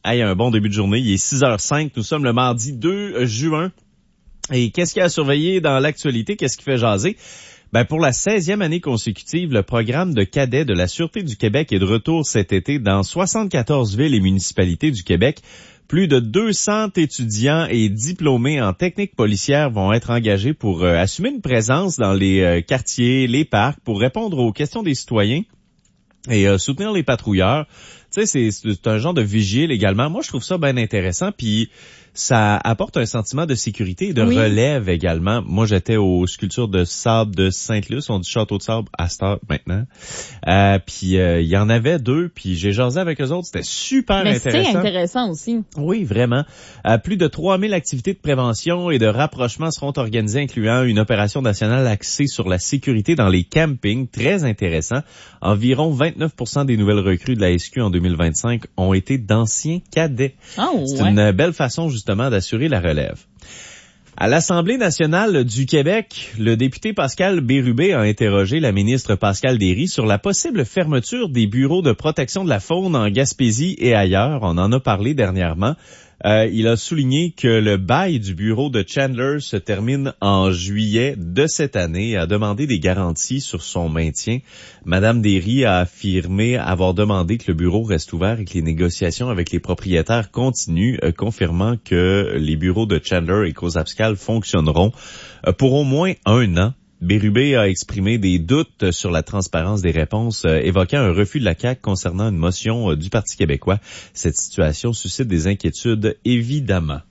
Hey, un bon début de journée. Il est 6h05. Nous sommes le mardi 2 juin. Et qu'est-ce qu'il y a à surveiller dans l'actualité? Qu'est-ce qui fait jaser? Pour la 16e année consécutive, le programme de cadets de la Sûreté du Québec est de retour cet été dans 74 villes et municipalités du Québec. Plus de 200 étudiants et diplômés en technique policière vont être engagés pour assumer une présence dans les quartiers, les parcs, pour répondre aux questions des citoyens et soutenir les patrouilleurs. Tu sais, c'est un genre de vigile également. Moi, je trouve ça bien intéressant, puis ça apporte un sentiment de sécurité et de relève également. Moi, j'étais aux sculptures de sable de Sainte-Luce, on dit château de sable à cette heure maintenant. Puis il y en avait 2, puis j'ai jasé avec eux autres, c'était super intéressant. Mais c'est intéressant aussi. Oui, vraiment. Plus de 3000 activités de prévention et de rapprochement seront organisées, incluant une opération nationale axée sur la sécurité dans les campings, très intéressant. Environ 29% des nouvelles recrues de la SQ en 2025 ont été d'anciens cadets. C'est une belle façon justement d'assurer la relève. À l'Assemblée nationale du Québec, le député Pascal Bérubé a interrogé la ministre Pascale Derry sur la possible fermeture des bureaux de protection de la faune en Gaspésie et ailleurs. On en a parlé dernièrement. Il a souligné que le bail du bureau de Chandler se termine en juillet de cette année et a demandé des garanties sur son maintien. Madame Derry a affirmé avoir demandé que le bureau reste ouvert et que les négociations avec les propriétaires continuent, confirmant que les bureaux de Chandler et Cozapscal fonctionneront pour au moins 1 an. Bérubé a exprimé des doutes sur la transparence des réponses, évoquant un refus de la CAQ concernant une motion du Parti québécois. Cette situation suscite des inquiétudes, évidemment.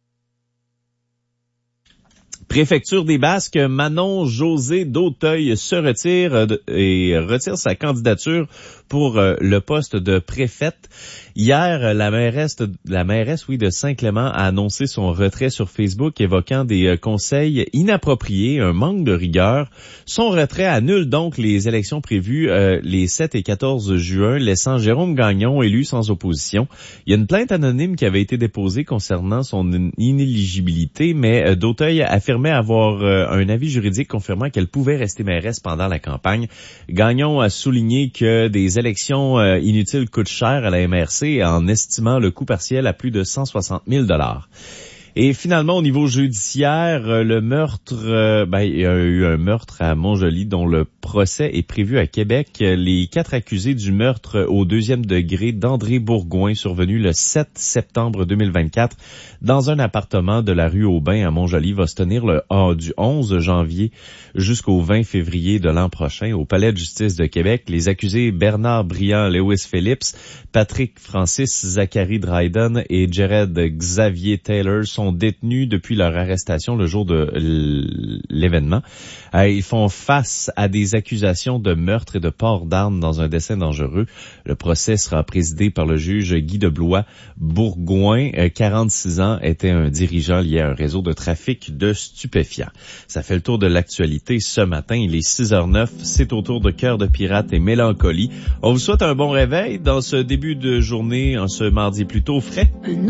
Préfecture des Basques, Manon José d'Auteuil se retire et retire sa candidature pour le poste de préfète. Hier, la mairesse de Saint-Clément a annoncé son retrait sur Facebook, évoquant des conseils inappropriés, un manque de rigueur. Son retrait annule donc les élections prévues les 7 et 14 juin, laissant Jérôme Gagnon élu sans opposition. Il y a une plainte anonyme qui avait été déposée concernant son inéligibilité, mais d'Auteuil affirmait avoir un avis juridique confirmant qu'elle pouvait rester mairesse pendant la campagne. Gagnon a souligné que des élections inutiles coûtent cher à la MRC, en estimant le coût partiel à plus de 160 000 $. Et finalement, au niveau judiciaire, le meurtre, il y a eu un meurtre à Montjoly dont le procès est prévu à Québec. Les 4 accusés du meurtre au 2e degré d'André Bourgouin, survenu le 7 septembre 2024 dans un appartement de la rue Aubin à Montjoly, va se tenir du 11 janvier jusqu'au 20 février de l'an prochain au Palais de justice de Québec. Les accusés Bernard Briand, Lewis Phillips, Patrick Francis, Zachary Dryden et Jared Xavier Taylor sont détenus depuis leur arrestation le jour de l'événement. Ils font face à des accusations de meurtre et de port d'armes dans un dessin dangereux. Le procès sera présidé par le juge Guy Deblois. Bourgouin, 46 ans, était un dirigeant lié à un réseau de trafic de stupéfiants. Ça fait le tour de l'actualité ce matin. Il est 6h09. C'est au tour de Cœur de pirate et mélancolie. On vous souhaite un bon réveil dans ce début de journée, en ce mardi plutôt frais.